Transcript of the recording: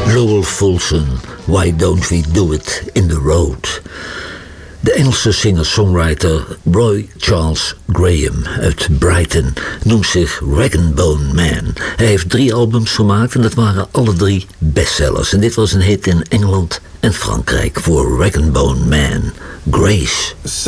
Lowell Fulson, Why Don't We Do It in the Road. De Engelse singer-songwriter Roy Charles Graham uit Brighton noemt zich Rag and Bone Man. Hij heeft 3 albums gemaakt en dat waren alle 3 bestsellers. En dit was een hit in Engeland en Frankrijk voor Rag and Bone Man, Grace.